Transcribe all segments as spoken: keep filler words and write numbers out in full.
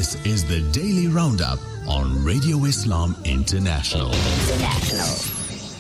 This is the Daily Roundup on Radio Islam International. International.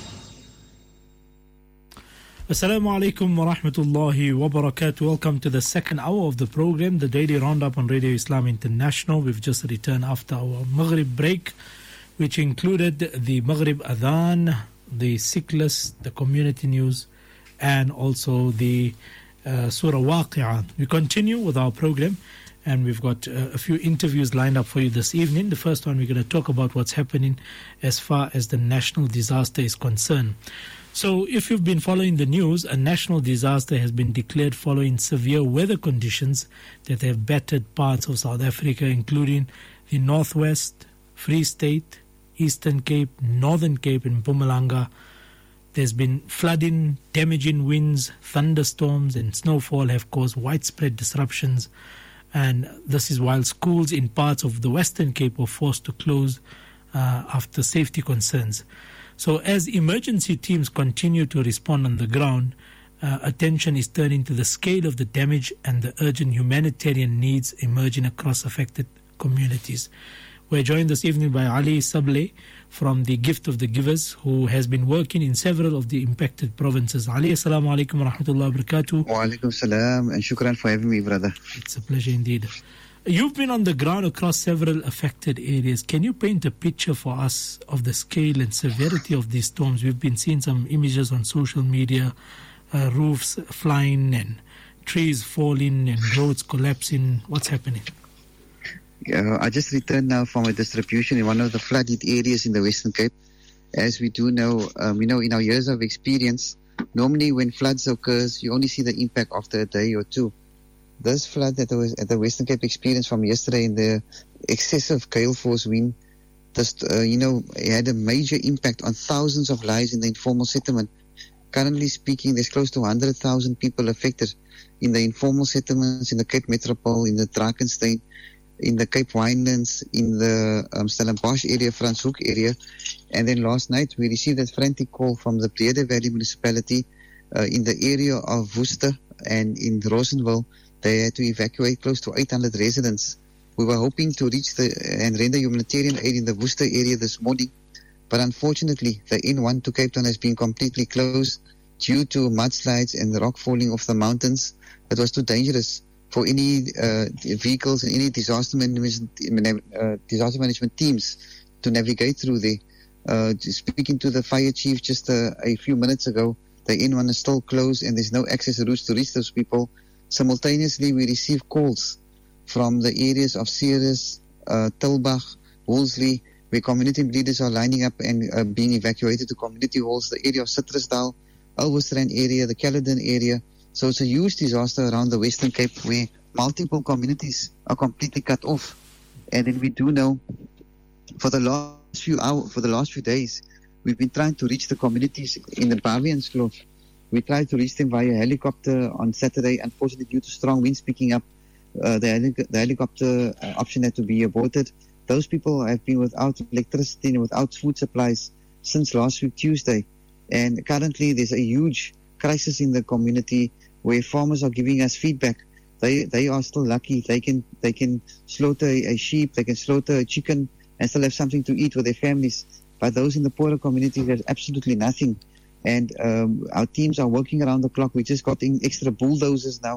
Assalamu alaikum wa rahmatullahi wa barakatuh. Welcome to the second hour of the program, the Daily Roundup on Radio Islam International. We've just returned after our Maghrib break, which included the Maghrib Adhan, the sick list, the community news, and also the uh, Surah Waqi'ah. We continue with our program, and we've got uh, a few interviews lined up for you this evening. The first one, we're going to talk about what's happening as far as the national disaster is concerned. So if you've been following the news, a national disaster has been declared following severe weather conditions that have battered parts of South Africa, including the Northwest, Free State, Eastern Cape, Northern Cape and Mpumalanga. There's been flooding, damaging winds, thunderstorms and snowfall have caused widespread disruptions. And this is while schools in parts of the Western Cape were forced to close uh, after safety concerns. So as emergency teams continue to respond on the ground, uh, attention is turning to the scale of the damage and the urgent humanitarian needs emerging across affected communities. We're joined this evening by Ali Sableh from the Gift of the Givers, who has been working in several of the impacted provinces. Ali, assalamu alaikum wa rahmatullahi wa barakatuh. Wa alaikum salam, and shukran for having me, brother. It's a pleasure indeed. You've been on the ground across several affected areas. Can you paint a picture for us of the scale and severity of these storms? We've been seeing some images on social media, uh, roofs flying and trees falling and roads collapsing. What's happening? Uh, I just returned now from a distribution in one of the flooded areas in the Western Cape. As we do know, um, you know, in our years of experience, normally when floods occurs, you only see the impact after a day or two. This flood that was at the Western Cape experienced from yesterday in the excessive gale force wind, just, uh, you know, it had a major impact on thousands of lives in the informal settlement. Currently speaking, there's close to one hundred thousand people affected in the informal settlements in the Cape Metropole, in the Drakensberg, in the Cape Winelands, in the um, Stellenbosch area, Franshoek area. And then last night we received a frantic call from the Breede Valley municipality uh, in the area of Worcester and in Rosenville. They had to evacuate close to eight hundred residents. We were hoping to reach the and render humanitarian aid in the Worcester area this morning, but unfortunately the N one to Cape Town has been completely closed due to mudslides and the rock falling off the mountains. It was too dangerous for any uh, vehicles and any disaster management, uh, disaster management teams to navigate through there. Uh, speaking to the fire chief just uh, a few minutes ago, the N one is still closed and there's no access routes to reach those people. Simultaneously, we receive calls from the areas of Ceres, uh, Tilbach, Wolseley, where community leaders are lining up and uh, being evacuated to community halls, the area of Citrusdal, Alberstrand area, the Caledon area. So it's a huge disaster around the Western Cape where multiple communities are completely cut off. And then we do know for the last few hours, for the last few days, we've been trying to reach the communities in the Bavianskloof. We tried to reach them via helicopter on Saturday. Unfortunately, due to strong winds picking up, uh, the, heli- the helicopter uh, option had to be aborted. Those people have been without electricity and without food supplies since last week, Tuesday. And currently, there's a huge crisis in the community where farmers are giving us feedback. They they are still lucky. They can they can slaughter a sheep, they can slaughter a chicken and still have something to eat with their families. But those in the poorer communities, there's absolutely nothing. And um, our teams are working around the clock. We just got in extra bulldozers now